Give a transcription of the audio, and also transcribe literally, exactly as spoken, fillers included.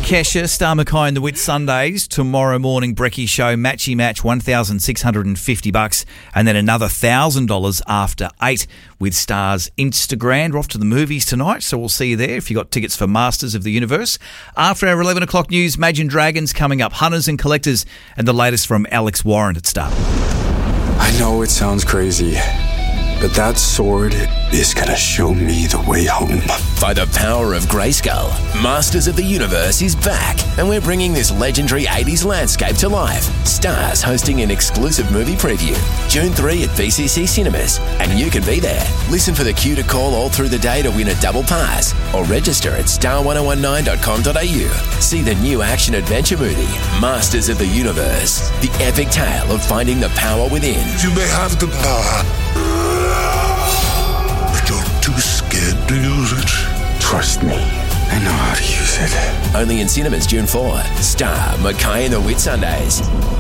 Kesha, Star Mackay and the Whit Sundays. Tomorrow morning, Brecky Show, Matchy Match, one thousand six hundred fifty bucks, and then another one thousand dollars after eight with Star's Instagram. We're off to the movies tonight, so we'll see you there if you got tickets for Masters of the Universe. After our eleven o'clock news, Imagine Dragons coming up, Hunters and Collectors, and the latest from Alex Warren at Star. I know it sounds crazy, but that sword is gonna show me the way home. By the power of Grayskull, Masters of the Universe is back, and we're bringing this legendary eighties landscape to life. Star's hosting an exclusive movie preview, June third at B C C Cinemas, and you can be there. Listen for the cue to call all through the day to win a double pass, or register at star ten nineteen dot com dot a u. See the new action-adventure movie, Masters of the Universe, the epic tale of finding the power within. You may have the power, but you're too scared to use it. Trust me, I know how to use it. Only in cinemas June fourth. Star, Mackay and the Whit Sundays.